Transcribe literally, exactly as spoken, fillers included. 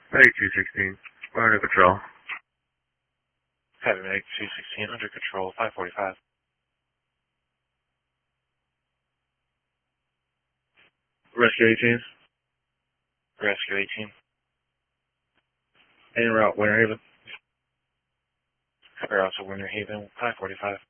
Medic two sixteen, we're under control. Heavy Medic two sixteen, under control, five forty-five. Rescue eighteen. Rescue eighteen. En route, Winter Haven. We're also Winter Haven, five forty-five.